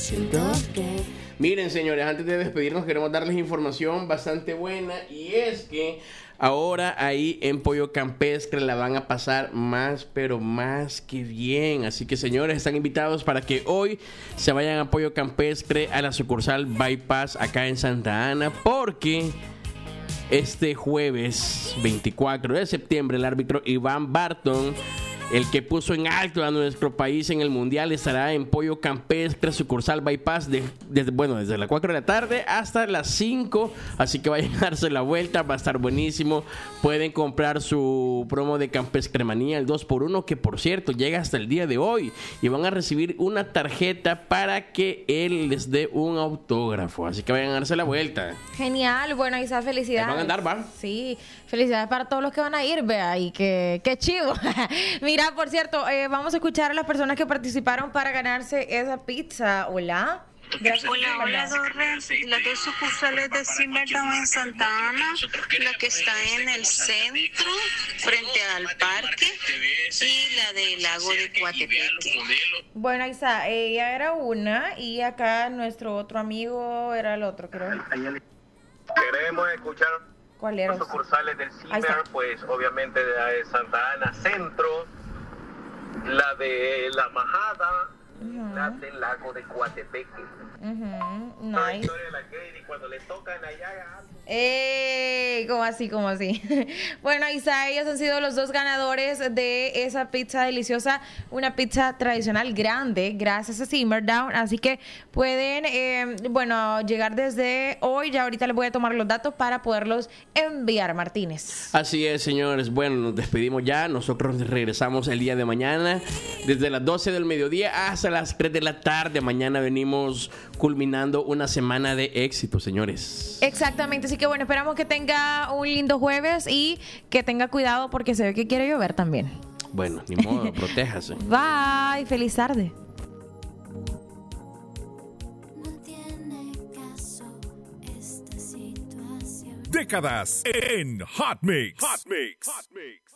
Miren, señores, antes de despedirnos queremos darles información bastante buena, y es que ahora ahí en Pollo Campestre la van a pasar más, pero más que bien. Así que, señores, están invitados para que hoy se vayan a Pollo Campestre, a la sucursal Bypass acá en Santa Ana, porque este jueves 24 de septiembre el árbitro Iván Barton, el que puso en alto a nuestro país en el Mundial, estará en Pollo Campestre, sucursal Bypass, desde las 4 de la tarde hasta las 5. Así que vayan a darse la vuelta, va a estar buenísimo. Pueden comprar su promo de Campestre Manía, el 2x1, que por cierto llega hasta el día de hoy. Y van a recibir una tarjeta para que él les dé un autógrafo. Así que vayan a darse la vuelta. Genial, bueno, Isa, felicidades. ¿Van a andar, va? Sí, felicidades para todos los que van a ir, vea, y qué chivo. Mira, por cierto, vamos a escuchar a las personas que participaron para ganarse esa pizza. Hola. Gracias. Hola, Dorres. Las dos sucursales de Simmerdown en Santa Ana, la que está en el centro, frente al parque, y la del lago de Coatepeque. Bueno, Isa, ella era una, y acá nuestro otro amigo era el otro, creo. Queremos escuchar ¿Cuál era? las sucursales del Simmer, pues obviamente de la de Santa Ana Centro, la de La Majada, la del lago de Coatepeque. Nice. Historia de la Katie, cuando le tocan allá. ¿Cómo así? Bueno, Isa, ellos han sido los dos ganadores de esa pizza deliciosa, una pizza tradicional grande, gracias a Simmerdown. Así que pueden, llegar desde hoy. Ya ahorita les voy a tomar los datos para poderlos enviar, Martínez. Así es, señores. Bueno, nos despedimos ya. Nosotros regresamos el día de mañana, desde las 12 del mediodía hasta las 3 de la tarde. Mañana venimos culminando una semana de éxito, señores. Exactamente, así que bueno, esperamos que tenga un lindo jueves y que tenga cuidado porque se ve que quiere llover también. Bueno, ni modo, protéjase. Bye, feliz tarde. Décadas en Hot Mix. Hot Mix. Hot Mix.